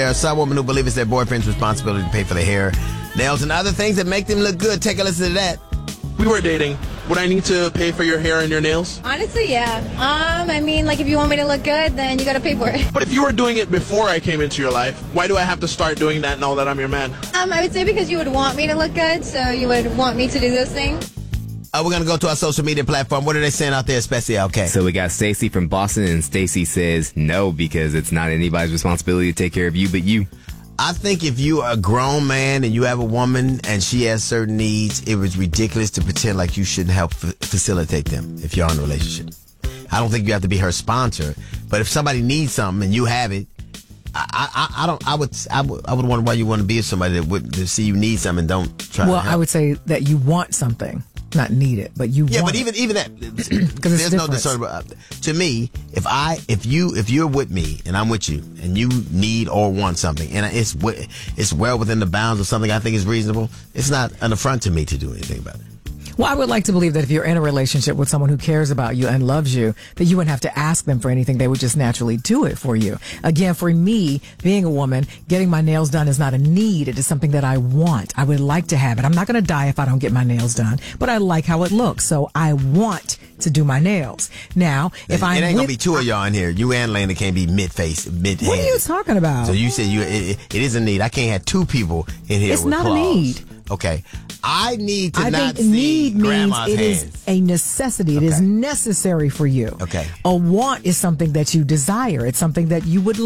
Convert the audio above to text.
There are some women who believe it's their boyfriend's responsibility to pay for their hair, nails, and other things that make them look good. Take a listen to that. We were dating. Would I need to pay for your hair and your nails? Honestly, yeah. I mean, like, if you want me to look good, then you gotta pay for it. But if you were doing it before I came into your life, why do I have to start doing that now that I'm your man? I would say because you would want me to look good, so you would want me to do those things. We're going to go to our social media platform. What are they saying out there, especially okay? So we got Stacy from Boston, and Stacy says no, because it's not anybody's responsibility to take care of you but you. I think if you are a grown man and you have a woman and she has certain needs, it was ridiculous to pretend like you shouldn't help facilitate them if you're in a relationship. I don't think you have to be her sponsor, but if somebody needs something and you have it, I would wonder why you want to be with somebody that would to see you need something and don't try to help. I would say that you want something. Not need it, but you want but even that, there's no discern. To me, if you're with me and I'm with you and you need or want something and it's well within the bounds of something I think is reasonable, it's not an affront to me to do anything about it. Well, I would like to believe that if you're in a relationship with someone who cares about you and loves you, that you wouldn't have to ask them for anything. They would just naturally do it for you. Again, for me, being a woman, getting my nails done is not a need. It is something that I want. I would like to have it. I'm not going to die if I don't get my nails done, but I like how it looks. So I want to do my nails. Now, if I... It ain't going to be two of y'all in here. You and Lena can't be mid-face, mid-head. What are you talking about? So you said it is a need. I can't have two people in here it's with not claws. A need. Okay. I need to I not think see need grandma's means it hands. is a necessity. It is necessary for you. Okay. A want is something that you desire. It's something that you would